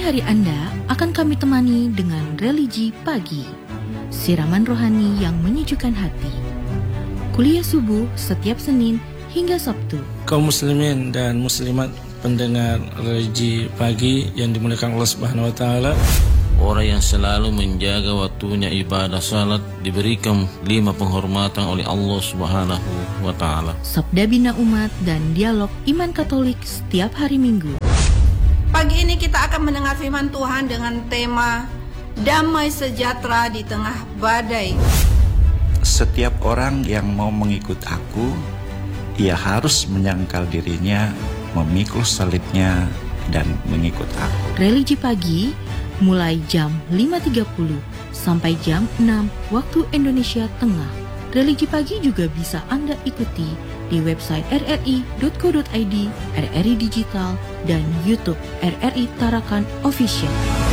hari Anda akan kami temani dengan religi pagi, siraman rohani yang menyejukkan hati. Kuliah subuh setiap Senin hingga Sabtu. Kaum muslimin dan muslimat pendengar religi pagi yang dimuliakan Allah Subhanahu wa taala. Orang yang selalu menjaga waktunya ibadah salat diberikan 5 penghormatan oleh Allah Subhanahu wa taala. Sabda Bina Umat dan Dialog Iman Katolik setiap hari Minggu. Pagi ini kita akan mendengar firman Tuhan dengan tema Damai Sejahtera di Tengah Badai. Setiap orang yang mau mengikut aku, ia harus menyangkal dirinya, memikul salibnya, dan mengikut aku. Religi pagi mulai jam 5.30 sampai jam 6 waktu Indonesia Tengah. Religi pagi juga bisa Anda ikuti di website rri.co.id, RRI Digital, dan YouTube RRI Tarakan Official.